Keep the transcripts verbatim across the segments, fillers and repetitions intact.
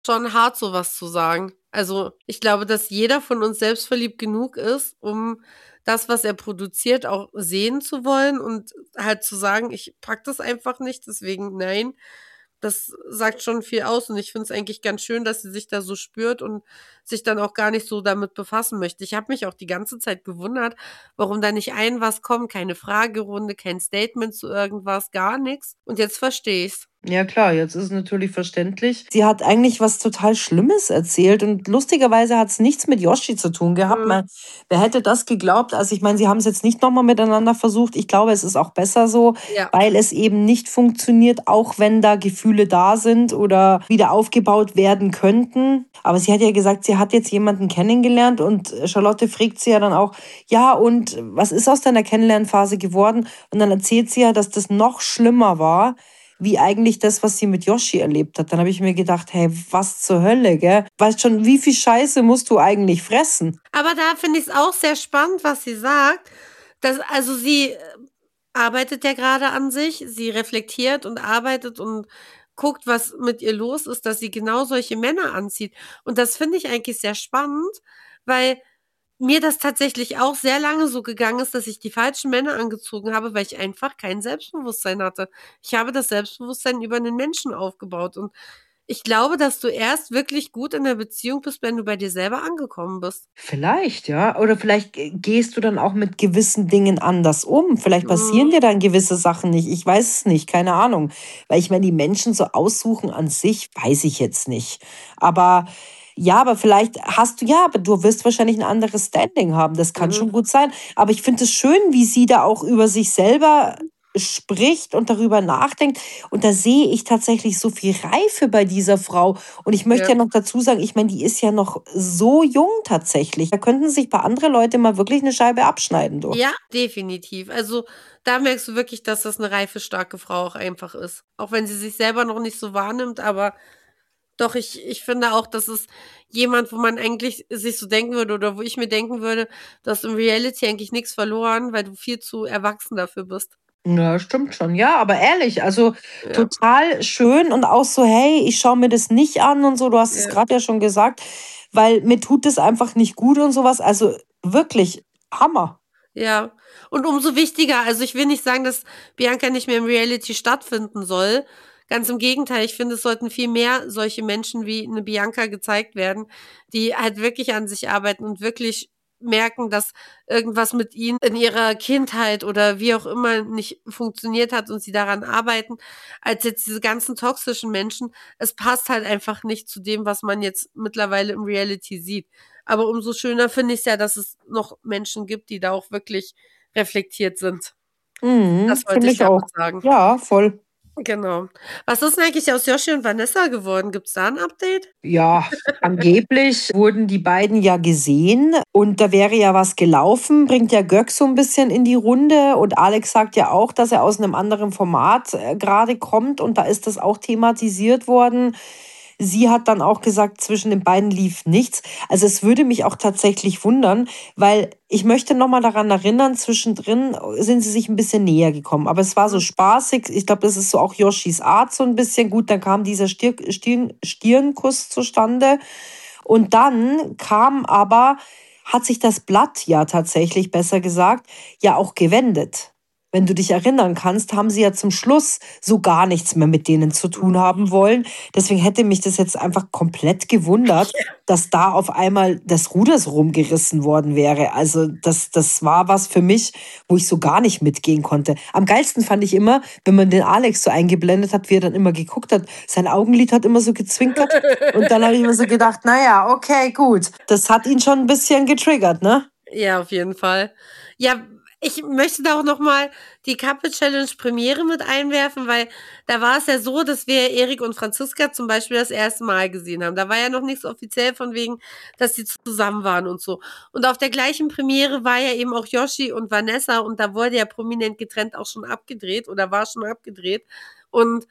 schon hart, so was zu sagen. Also, ich glaube, dass jeder von uns selbstverliebt genug ist, um das, was er produziert, auch sehen zu wollen und halt zu sagen: „Ich packe das einfach nicht, deswegen nein.“ Das sagt schon viel aus und ich finde es eigentlich ganz schön, dass sie sich da so spürt und sich dann auch gar nicht so damit befassen möchte. Ich habe mich auch die ganze Zeit gewundert, warum da nicht ein was kommt, keine Fragerunde, kein Statement zu irgendwas, gar nix. Und jetzt verstehe ich's. Ja klar, jetzt ist es natürlich verständlich. Sie hat eigentlich was total Schlimmes erzählt und lustigerweise hat's nichts mit Yoshi zu tun gehabt. Mhm. Man wer hätte das geglaubt? Also, ich meine, sie haben's jetzt nicht noch mal miteinander versucht. Ich glaube, es ist auch besser so, Ja. weil es eben nicht funktioniert, auch wenn da Gefühle da sind oder wieder aufgebaut werden könnten. Aber sie hat ja gesagt, sie hat jetzt jemanden kennengelernt und Charlotte fragt sie ja dann auch: „Ja, und was ist aus deiner Kennenlernphase geworden?“ Und dann erzählt sie ja, dass das noch schlimmer war, wie eigentlich das, was sie mit Yoshi erlebt hat. Dann habe ich mir gedacht: „Hey, was zur Hölle, gell? Weißt schon, wie viel Scheiße musst du eigentlich fressen?“ Aber da finde ich's auch sehr spannend, was sie sagt. Dass also sie, äh, arbeitet ja grade an sich. Sie reflektiert und arbeitet und guckt, was mit ihr los ist, dass sie genau solche Männer anzieht. Und das finde ich eigentlich sehr spannend, weil mir das tatsächlich auch sehr lange so gegangen ist, dass ich die falschen Männer angezogen habe, weil ich einfach kein Selbstbewusstsein hatte. Ich habe das Selbstbewusstsein über 'nen Menschen aufgebaut und ich glaube, dass du erst wirklich gut in der Beziehung bist, wenn du bei dir selber angekommen bist. Vielleicht, ja. Oder vielleicht g gehst du dann auch mit gewissen Dingen anders um. Vielleicht passieren Mhm. dir dann gewisse Sachen nicht. Ich weiß es nicht, keine Ahnung. Weil ich meine, die Menschen so aussuchen an sich, weiß ich jetzt nicht. Aber ja, aber vielleicht hast du ja, aber du wirst wahrscheinlich 'n anderes Standing haben. Das kann Mhm. schon gut sein. Aber ich finde es schön, wie sie da auch über sich selber spricht und darüber nachdenkt. Und da sehe ich tatsächlich so viel Reife bei dieser Frau. Und ich möchte Ja. ja noch dazu sagen, ich meine, die ist ja noch so jung tatsächlich. Da könnten sich paar andere Leute mal wirklich 'ne Scheibe abschneiden, du. Ja, definitiv. Also, da merkst du wirklich, dass das 'ne reife, starke Frau auch einfach ist. Auch wenn sie sich selber noch nicht so wahrnimmt, aber doch, ich ich finde auch, das ist jemand, wo man eigentlich sich so denken würde oder wo ich mir denken würde: „Du hast in Reality eigentlich nix verloren, weil du viel zu erwachsen dafür bist.“ Ja, stimmt schon. Ja, aber ehrlich, also Ja. total schön und auch so: „Hey, ich schaue mir das nicht an“ und so. Du hast es Ja. grad ja schon gesagt, weil mir tut es einfach nicht gut und so was. Also wirklich Hammer. Ja, und umso wichtiger also, ich will nicht sagen, dass Bianca nicht mehr im Reality stattfinden soll. Ganz im Gegenteil, ich finde, es sollten viel mehr solche Menschen wie 'ne Bianca gezeigt werden, die halt wirklich an sich arbeiten und wirklich merken, dass irgendwas mit ihnen in ihrer Kindheit oder wie auch immer nicht funktioniert hat und sie daran arbeiten, als jetzt diese ganzen toxischen Menschen. Es passt halt einfach nicht zu dem, was man jetzt mittlerweile im Reality sieht. Aber umso schöner finde ich's ja, dass es noch Menschen gibt, die da auch wirklich reflektiert sind. Mhm, Das wollte finde ich ich auch. damit sagen. Ja, voll. Genau. Was ist 'n eigentlich aus Joshi und Vanessa geworden? Gibt's da 'n Update? Ja, angeblich wurden die beiden ja gesehen und da wäre ja was gelaufen, bringt ja Gökç so 'n bisschen in die Runde und Alex sagt ja auch, dass er aus 'nem anderen Format, äh, grade kommt und da ist das auch thematisiert worden. Sie hat dann auch gesagt, zwischen den beiden lief nichts. Also, es würde mich auch tatsächlich wundern, weil ich möchte noch mal daran erinnern, zwischendrin sind sie sich 'n bisschen näher gekommen, aber es war so Mhm. spaßig. Ich glaube, das ist so auch Joschis Art so 'n bisschen. Gut, dann kam dieser Stirk Stirn Stirnkuss zustande und dann kam aber hat sich das Blatt ja tatsächlich, besser gesagt, ja auch gewendet. Wenn du dich erinnern kannst, haben sie ja zum Schluss so gar nichts mehr mit denen zu tun Mhm. haben wollen. Deswegen hätte mich das jetzt einfach komplett gewundert, Ja. dass da auf einmal das Ruder so rumgerissen worden wäre. Also, das das war was für mich, wo ich so gar nicht mitgehen konnte. Am geilsten fand ich immer, wenn man den Alex so eingeblendet hat, wie er dann immer geguckt hat. Sein Augenlid hat immer so gezwinkert und dann habe ich mir so gedacht: „Na ja, okay, gut.“ Das hat ihn schon 'n bisschen getriggert, ne? Ja, auf jeden Fall. Ja, ich möchte da auch noch mal die Couple-Challenge Premiere mit einwerfen, weil da war es ja so, dass wir Erik und Franziska zum Beispiel das erste Mal gesehen haben. Da war ja noch nix offiziell von wegen, dass sie zusammen waren und so. Und auf der gleichen Premiere war ja eben auch Joshi und Vanessa und da wurde ja prominent getrennt auch schon abgedreht oder war schon abgedreht. Und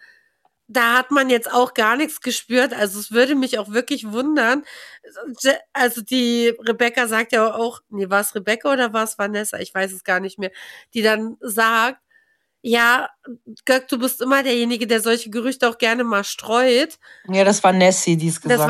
da hat man jetzt auch gar nix gespürt. Also, es würde mich auch wirklich wundern. Je also, die Rebecca sagt ja auch ne, war's Rebecca oder war's Vanessa? Ich weiß es gar nicht mehr, die dann sagt Ja, Gökk, du bist immer derjenige, der solche Gerüchte auch gerne mal streut. Ja, das war Nessie, die es Das gesagt